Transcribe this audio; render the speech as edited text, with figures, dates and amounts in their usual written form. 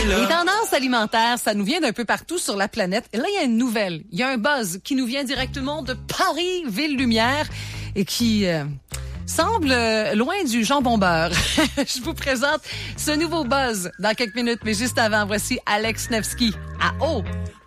Les tendances alimentaires, ça nous vient d'un peu partout sur la planète. Et là, il y a une nouvelle. Il y a un buzz qui nous vient directement de Paris, ville-lumière, et qui semble loin du jambon beurre. Je vous présente ce nouveau buzz dans quelques minutes, mais juste avant, voici Alex Nevsky à eau.